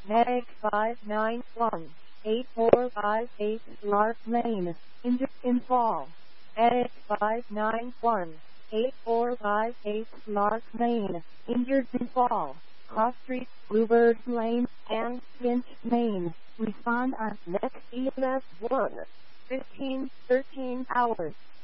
Medic 591-8458 Lark, Maine. Injured in fall. Medic 591-8458 Lark, Maine. Injured in fall. Cross Street, Bluebird Lane, and Finch, Maine. Respond on next EMS 1. 15-13 hours.